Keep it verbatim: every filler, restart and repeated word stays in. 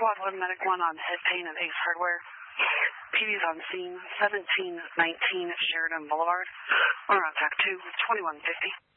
Squad one, Medic one on head pain at Ace Hardware. P D's on scene, seventeen nineteen Sheridan Boulevard. We're on attack two, twenty-one fifty.